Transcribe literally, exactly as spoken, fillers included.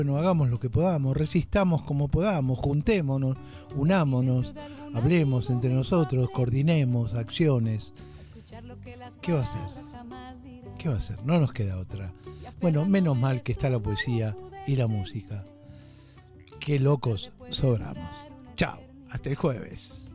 Bueno, hagamos lo que podamos, resistamos como podamos, juntémonos, unámonos, hablemos entre nosotros, coordinemos acciones. ¿Qué va a hacer? ¿Qué va a hacer? No nos queda otra. Bueno, menos mal que está la poesía y la música. Qué locos sobramos. Chao, hasta el jueves.